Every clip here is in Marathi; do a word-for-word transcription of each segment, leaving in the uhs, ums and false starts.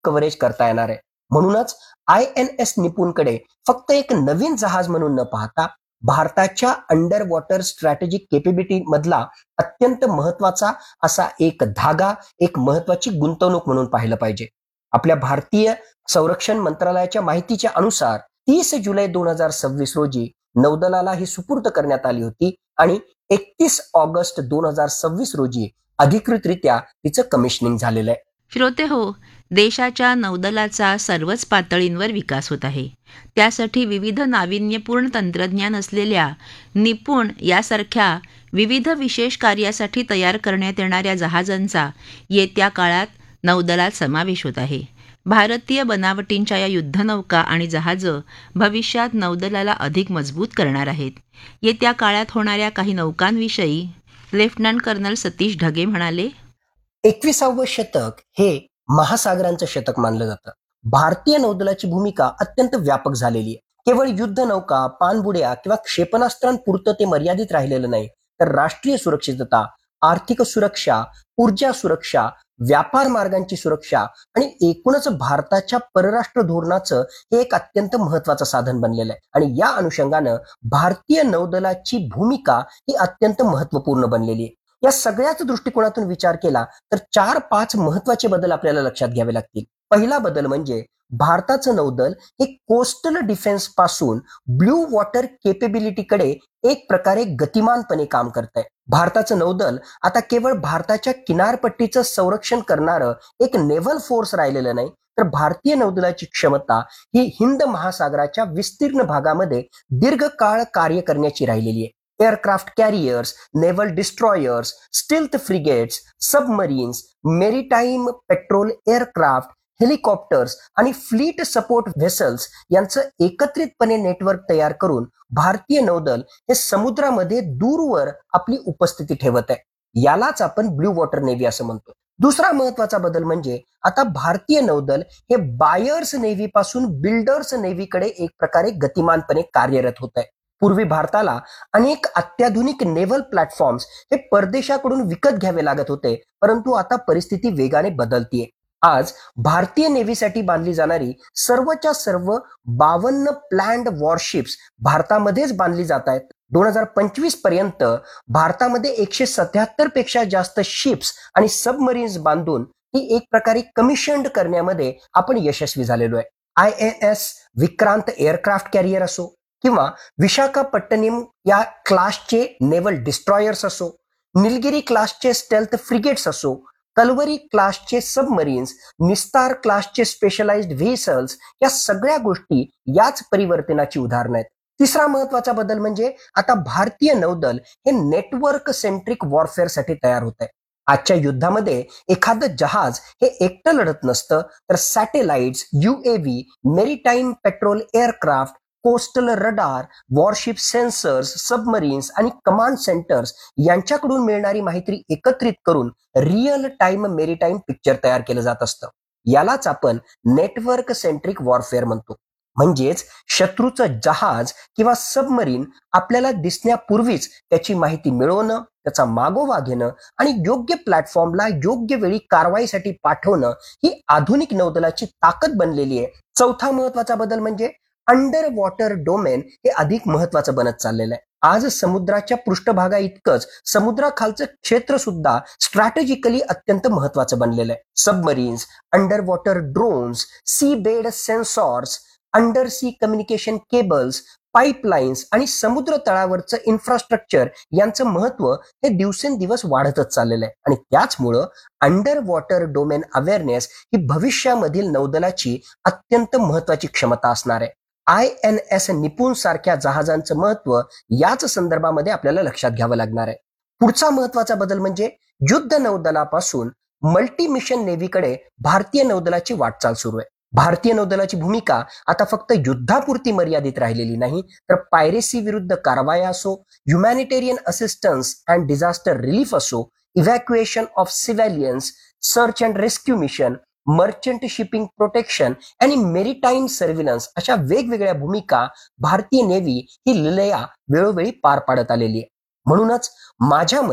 कव्हरेज करता येणार आहे. म्हणूनच आय एन एस निपुणकडे फक्त एक नवीन जहाज म्हणून न पाहता भारताच्या अंडर वॉटर स्ट्रॅटेजिक केपेबिलिटी मधला अत्यंत महत्वाचा असा एक धागा, एक महत्वाची गुंतवणूक म्हणून पाहिलं पाहिजे. आपल्या भारतीय संरक्षण मंत्रालयाच्या माहितीच्या अनुसार तीस जुलै दोन हजार सव्वीस रोजी नौदलाला ही सुपूर्द करण्यात आली होती आणि एकतीस ऑगस्ट दोन हजार सव्वीस रोजी अधिकृतरित्या तिचं कमिशनिंग झालेलं आहे. श्रोते हो, देशाच्या नौदलाचा सर्वच पातळींवर विकास होत आहे. त्यासाठी विविध नाविन्यपूर्ण तंत्रज्ञान असलेल्या निपुण यासारख्या विविध विशेष कार्यासाठी तयार करण्यात येणाऱ्या जहाजांचा येत्या काळात नौदलात समावेश होत आहे. भारतीय बनावटींच्या या युद्धनौका आणि जहाजं भविष्यात नौदलाला अधिक मजबूत करणार आहेत. येत्या काळात होणाऱ्या काही नौकांविषयी लेफ्टनंट कर्नल सतीश ढगे म्हणाले, एकविसावं शतक हे महासागरांचं शतक मानलं जातं. भारतीय नौदलाची भूमिका अत्यंत व्यापक झालेली आहे. केवळ युद्ध नौका, पाणबुड्या किंवा क्षेपणास्त्रांपुरतं ते मर्यादित राहिलेलं नाही, तर राष्ट्रीय सुरक्षितता, आर्थिक सुरक्षा, ऊर्जा सुरक्षा, व्यापार मार्गांची सुरक्षा आणि एकूणच भारताच्या परराष्ट्र धोरणाचं हे एक अत्यंत महत्वाचं साधन बनलेलं आहे. आणि या अनुषंगानं भारतीय नौदलाची भूमिका ही अत्यंत महत्वपूर्ण बनलेली आहे. या सगळ्याच दृष्टिकोनातून विचार केला तर चार पाच महत्वाचे बदल आपल्याला लक्षात घ्यावे लागतील. पहिला बदल म्हणजे भारताचं नौदल हे कोस्टल डिफेन्स पासून ब्ल्यू वॉटर केपेबिलिटीकडे एक प्रकारे गतिमानपणे काम करत आहे. भारताचं नौदल आता केवळ भारताच्या किनारपट्टीचं संरक्षण करणारं एक नेव्हल फोर्स राहिलेलं नाही, तर भारतीय नौदलाची क्षमता ही हिंद महासागराच्या विस्तीर्ण भागामध्ये दीर्घकाळ कार्य करण्याची राहिलेली आहे. Aircraft carriers, naval destroyers, stealth frigates, submarines, maritime petrol aircraft, helicopters आणि फ्लीट सपोर्ट व्हेसल्स यांचं एकत्रितपणे नेटवर्क तयार करून भारतीय नौदल हे समुद्रामध्ये दूरवर आपली उपस्थिती ठेवत आहे. यालाच आपण ब्ल्यू वॉटर नेव्ही असं म्हणतो. दुसरा महत्वाचा बदल म्हणजे आता भारतीय नौदल हे बायर्स नेव्ही पासून बिल्डर्स नेव्हीकडे एक प्रकारे गतिमानपणे कार्यरत होत आहे. पूर्वी भारताला अनेक अत्याधुनिक नेव्हल प्लॅटफॉर्म्स हे परदेशाकडून विकत घ्यावे लागत होते, परंतु आता परिस्थिती वेगाने बदलतीये. आज भारतीय नेव्हीसाठी बांधली जाणारी सर्वच्या सर्व बावन्न प्लॅन्ड वॉरशिप्स भारतामध्येच बांधली जात आहेत. दोन हजार पंचवीस पर्यंत भारतामध्ये एकशे सत्याहत्तर पेक्षा जास्त शिप्स आणि सबमरीन्स बांधून ही एक प्रकारे कमिशन्ड करण्यामध्ये आपण यशस्वी झालेलो आहे. I N S Vikrant aircraft carrier असो किंवा विशाखापट्टणम या क्लासचे नेव्हल डिस्ट्रॉयर्स असो, निलगिरी क्लासचे स्टेल्थ फ्रिगेट्स असो, कलवरी क्लासचे सबमरीन्स, निस्तार क्लासचे स्पेशलाइज्ड व्हेसल्स, या सगळ्या गोष्टी याच परिवर्तनाची उदाहरणं आहेत. तिसरा महत्वाचा बदल म्हणजे आता भारतीय नौदल हे नेटवर्क सेंट्रिक वॉरफेअरसाठी तयार होत आहे. आजच्या युद्धामध्ये एखादं जहाज हे एकटं लढत नसतं, तर satellites, UAV, maritime petrol aircraft, coastal radar, worship sensors, submarines आणि कमांड सेंटर्स यांच्याकडून मिळणारी माहिती एकत्रित करून रिअल टाइम मेरीटाईम पिक्चर तयार केलं जात असतं. यालाच आपण नेटवर्क सेंट्रिक वॉरफेअर म्हणतो. म्हणजेच शत्रूचं जहाज किंवा सबमरीन आपल्याला दिसण्यापूर्वीच त्याची माहिती मिळवणं, त्याचा मागोवा घेणं आणि योग्य प्लॅटफॉर्मला योग्य वेळी कारवाईसाठी पाठवणं ही आधुनिक नौदलाची ताकद बनलेली आहे. चौथा महत्वाचा बदल म्हणजे अंडर वॉटर डोमेन हे अधिक महत्वाचं बनत चाललेलं आहे. आज समुद्राच्या पृष्ठभागा इतकंच समुद्राखालचं क्षेत्र सुद्धा स्ट्रॅटेजिकली अत्यंत महत्वाचं बनलेलं आहे. Submarines, under water drones, C bed सेन्सॉर्स, under C communication cables, pipelines आणि समुद्र तळावरचं इन्फ्रास्ट्रक्चर यांचं महत्व हे दिवसेंदिवस वाढतच चाललेलं आहे. आणि त्याचमुळं अंडर वॉटर डोमेन अवेअरनेस ही भविष्यामधील नौदलाची अत्यंत महत्वाची क्षमता असणार आहे. आय एन एस निपुण सारख्या जहाजांचं महत्व याच संदर्भामध्ये आपल्याला लक्षात घ्यावं लागणार आहे. पुढचा महत्वाचा बदल म्हणजे युद्ध नौदलापासून मल्टी मिशन नेव्हीकडे भारतीय नौदलाची वाटचाल सुरू आहे. भारतीय नौदलाची भूमिका आता फक्त युद्धापुरती मर्यादित राहिलेली नाही, तर पायरेसी विरुद्ध कारवाया असो, humanitarian assistance and disaster relief असो, evacuation of civilians, search and rescue mission, merchant shipping protection आणि मेरीटाईम सर्व्हिलन्स अशा वेगवेगळ्या भूमिका भारतीय नेव्ही ही लिलया वेळोवेळी पार पाडत आलेली आहे. म्हणूनच माझ्या मते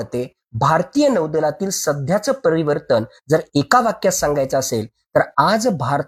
भारतीय नौदलातील सध्याचं परिवर्तन जर एका वाक्यात सांगायचं असेल तर आज भारत